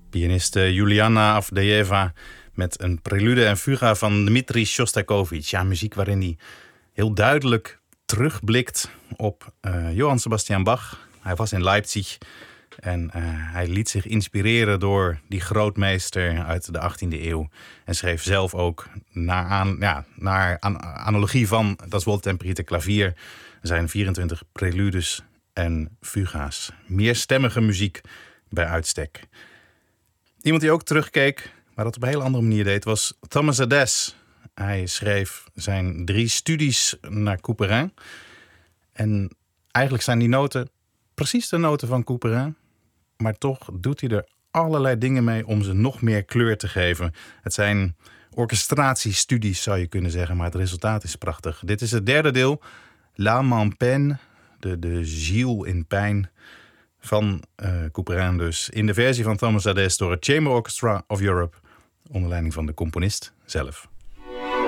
Pianiste Juliana Avdeeva met een prelude en fuga van Dmitri Shostakovich. Ja, muziek waarin hij heel duidelijk terugblikt op Johann Sebastian Bach. Hij was in Leipzig en hij liet zich inspireren door die grootmeester uit de 18e eeuw. En schreef zelf ook naar analogie van Das Wohltemperierte Klavier zijn 24 preludes en fuga's. Meerstemmige muziek bij uitstek. Iemand die ook terugkeek, maar dat op een hele andere manier deed, was Thomas Adès. Hij schreef zijn 3 studies naar Couperin. En eigenlijk zijn die noten precies de noten van Couperin. Maar toch doet hij er allerlei dingen mee om ze nog meer kleur te geven. Het zijn orchestratiestudies, zou je kunnen zeggen, maar het resultaat is prachtig. Dit is het 3e deel, L'âme en peine, de ziel in pijn van Couperin dus. In de versie van Thomas Adès door het Chamber Orchestra of Europe, onder leiding van de componist zelf.